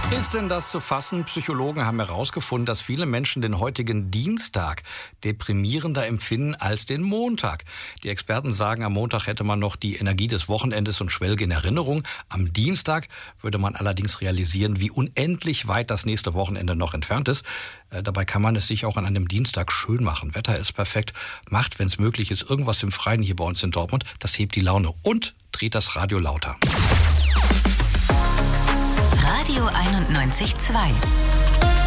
Ist denn das zu fassen? Psychologen haben herausgefunden, dass viele Menschen den heutigen Dienstag deprimierender empfinden als den Montag. Die Experten sagen, am Montag hätte man noch die Energie des Wochenendes und schwelge in Erinnerung. Am Dienstag würde man allerdings realisieren, wie unendlich weit das nächste Wochenende noch entfernt ist. Dabei kann man es sich auch an einem Dienstag schön machen. Wetter ist perfekt. Macht, wenn es möglich ist, irgendwas im Freien hier bei uns in Dortmund. Das hebt die Laune und dreht das Radio lauter. Radio 91.2